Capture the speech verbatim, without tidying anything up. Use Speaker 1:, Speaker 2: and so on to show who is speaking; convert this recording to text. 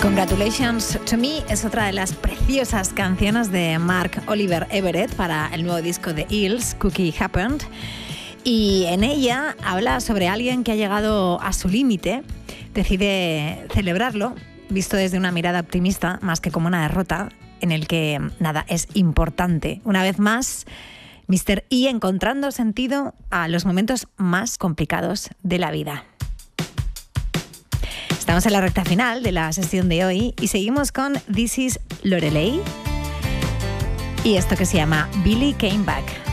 Speaker 1: Congratulations to Me es otra de las preciosas canciones de Mark Oliver Everett para el nuevo disco de Eels, Cookie Happened. Y en ella habla sobre alguien que ha llegado a su límite, decide celebrarlo, visto desde una mirada optimista, más que como una derrota, en el que nada es importante. Una vez más, míster E encontrando sentido a los momentos más complicados de la vida. Estamos en la recta final de la sesión de hoy y seguimos con This is Lorelei y esto que se llama Billy Came Back.